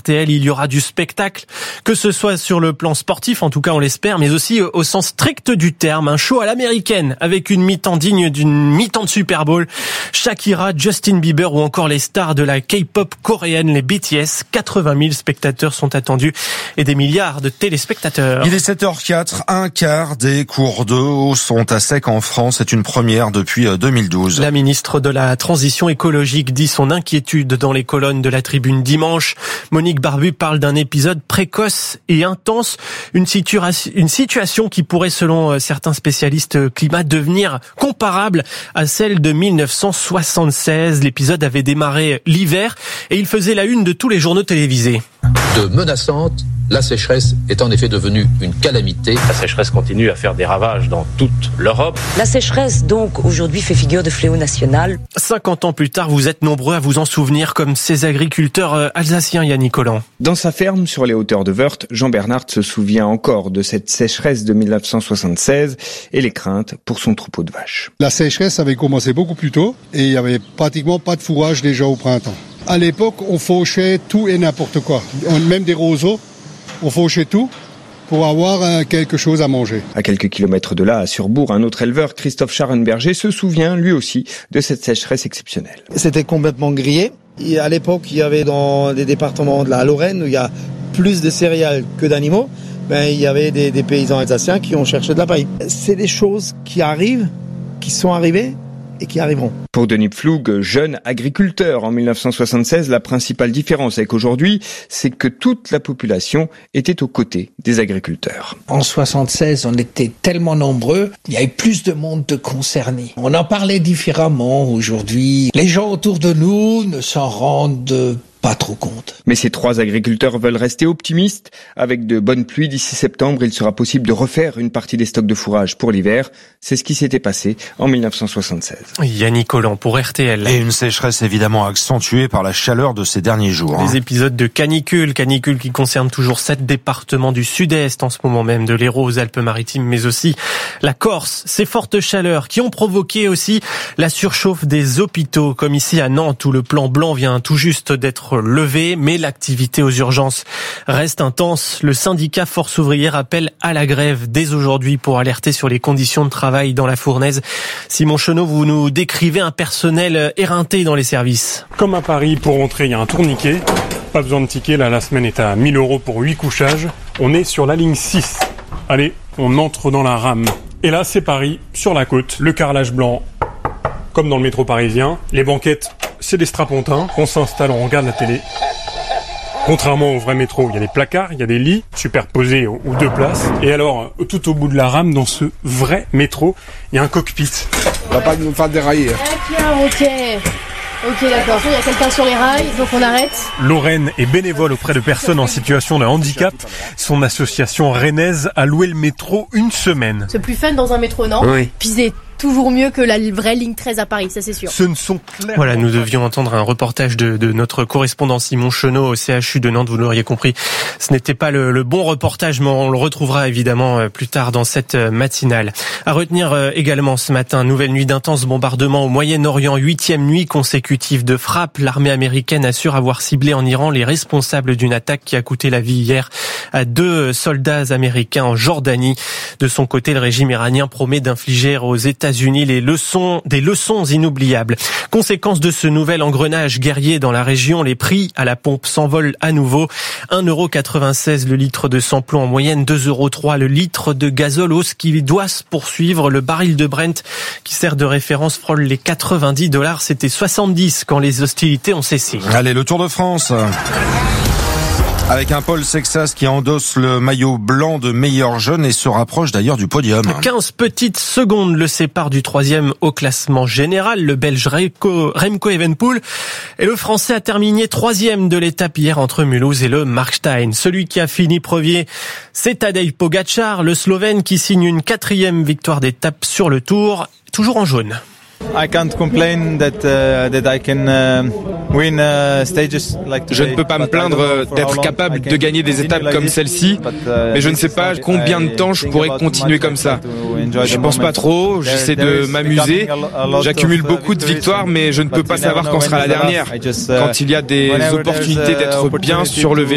RTL, il y aura du spectacle, que ce soit sur le plan sportif, en tout cas on l'espère, mais aussi au sens strict du terme. Un show à l'américaine avec une mi-temps digne d'une mi-temps de Super Bowl. Shakira, Justin Bieber ou encore les stars de la K-pop coréenne, les BTS. 80 000 spectateurs sont attendus et des milliards de téléspectateurs. Il est 7h04, un quart des cours d'eau sont à sec en France. C'est une première depuis 2012. La ministre de la Transition écologique dit son inquiétude dans les colonnes de la Tribune dimanche. Monique Barbu parle d'un épisode précoce et intense, une situation qui pourrait, selon certains spécialistes climat, devenir comparable à celle de 1976. L'épisode avait démarré l'hiver et il faisait la une de tous les journaux télévisés. De menaçante, la sécheresse est en effet devenue une calamité. La sécheresse continue à faire des ravages dans toute l'Europe. La sécheresse, donc, aujourd'hui fait figure de fléau national. 50 ans plus tard, vous êtes nombreux à vous en souvenir, comme ces agriculteurs alsaciens, Yannick Collant. Dans sa ferme sur les hauteurs de Wörth, Jean Bernard se souvient encore de cette sécheresse de 1976 et les craintes pour son troupeau de vaches. La sécheresse avait commencé beaucoup plus tôt et il y avait pratiquement pas de fourrage déjà au printemps. À l'époque, on fauchait tout et n'importe quoi, même des roseaux. On fauchait tout pour avoir quelque chose à manger. À quelques kilomètres de là, à Surbourg, un autre éleveur, Christophe Scharenberger, se souvient lui aussi de cette sécheresse exceptionnelle. C'était complètement grillé. Et à l'époque, il y avait dans des départements de la Lorraine où il y a plus de céréales que d'animaux, il y avait des paysans alsaciens qui ont cherché de la paille. C'est des choses qui arrivent, qui sont arrivées et qui arriveront. Pour Denis Pflug, jeune agriculteur en 1976, la principale différence avec aujourd'hui, c'est que toute la population était aux côtés des agriculteurs. En 76, on était tellement nombreux, il y avait plus de monde de concernés. On en parlait différemment aujourd'hui. Les gens autour de nous ne s'en rendent pas trop compte. Mais ces trois agriculteurs veulent rester optimistes. Avec de bonnes pluies d'ici septembre, il sera possible de refaire une partie des stocks de fourrage pour l'hiver. C'est ce qui s'était passé en 1976. Yannick Collant pour RTL. Et une sécheresse évidemment accentuée par la chaleur de ces derniers jours. Des épisodes de canicule qui concernent toujours 7 départements du sud-est en ce moment même, de l'Hérault aux Alpes-Maritimes, mais aussi la Corse. Ces fortes chaleurs qui ont provoqué aussi la surchauffe des hôpitaux, comme ici à Nantes où le plan blanc vient tout juste d'être levé, mais l'activité aux urgences reste intense. Le syndicat Force ouvrière appelle à la grève dès aujourd'hui pour alerter sur les conditions de travail dans la fournaise. Simon Chenot, vous nous décrivez un personnel éreinté dans les services. Comme à Paris, pour entrer, il y a un tourniquet. Pas besoin de ticket, là, la semaine est à 1 000 € pour 8 couchages. On est sur la ligne 6. Allez, on entre dans la rame. Et là, c'est Paris, sur la côte, le carrelage blanc, comme dans le métro parisien. Les banquettes, c'est des strapontins. On s'installe, on regarde la télé. Contrairement au vrai métro, il y a des placards, il y a des lits superposés aux 2 places. Et alors, tout au bout de la rame, dans ce vrai métro, il y a un cockpit. On va pas nous faire dérailler. Ok, d'accord. Il y a quelqu'un sur les rails, donc on arrête. Lorraine est bénévole auprès de personnes en situation de handicap. Son association rennaise a loué le métro une semaine. C'est plus fun dans un métro, non ? Oui. Puis c'est toujours mieux que la vraie ligne 13 à Paris, ça c'est sûr. Ce ne sont clairement... Voilà, nous devions entendre un reportage de notre correspondant Simon Chenot au CHU de Nantes, vous l'auriez compris. Ce n'était pas le bon reportage, mais on le retrouvera évidemment plus tard dans cette matinale. À retenir également ce matin, nouvelle nuit d'intenses bombardements au Moyen-Orient, 8e nuit consécutive de frappe. L'armée américaine assure avoir ciblé en Iran les responsables d'une attaque qui a coûté la vie hier à 2 soldats américains en Jordanie. De son côté, le régime iranien promet d'infliger aux États-Unis des leçons inoubliables. Conséquence de ce nouvel engrenage guerrier dans la région, les prix à la pompe s'envolent à nouveau. 1,96 € le litre de sans-plomb en moyenne, 2,03 € le litre de gazole, hausse qui doit se poursuivre. Le baril de Brent, qui sert de référence, frôle les $90. C'était 70 quand les hostilités ont cessé. Allez, le Tour de France. Avec un Paul Sexas qui endosse le maillot blanc de meilleur jeune et se rapproche d'ailleurs du podium. 15 petites secondes le séparent du 3e au classement général, le Belge Remco Evenepoel. Et le Français a terminé 3e de l'étape hier entre Mulhouse et le Markstein. Celui qui a fini premier, c'est Tadej Pogačar, le Slovène qui signe une 4e victoire d'étape sur le Tour, toujours en jaune. Je ne peux pas me plaindre d'être capable de gagner des étapes comme celle-ci, mais je ne sais pas combien de temps je pourrais continuer comme ça. Je pense pas trop, j'essaie de m'amuser, j'accumule beaucoup de victoires, mais je ne peux pas savoir quand sera la dernière. Quand il y a des opportunités d'être bien sur le vélo,